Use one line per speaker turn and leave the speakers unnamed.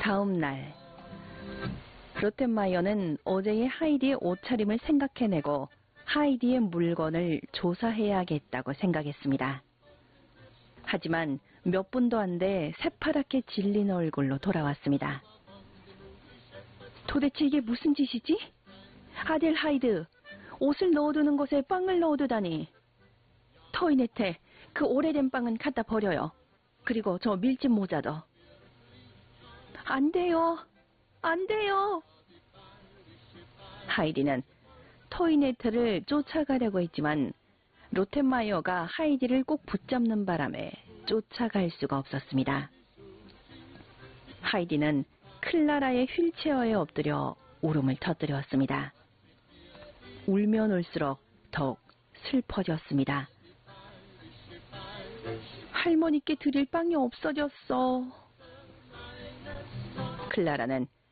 다음 날, 롯텐마이어는 어제의 하이디의 옷차림을 생각해내고 하이디의 물건을 조사해야겠다고 생각했습니다. 하지만 몇 분도 안 돼 새파랗게 질린 얼굴로 돌아왔습니다. 도대체 이게 무슨 짓이지? 아델 하이드, 옷을 넣어두는 곳에 빵을 넣어두다니. 토이넷에 그 오래된 빵은 갖다 버려요. 그리고 저 밀짚 모자도. 안 돼요. 안 돼요. 하이디는 토이네트를 쫓아가려고 했지만 롯텐마이어가 하이디를 꼭 붙잡는 바람에 쫓아갈 수가 없었습니다. 하이디는 클라라의 휠체어에 엎드려 울음을 터뜨렸습니다. 울면 울수록 더욱 슬퍼졌습니다. 할머니께 드릴 빵이 없어졌어. 클라라는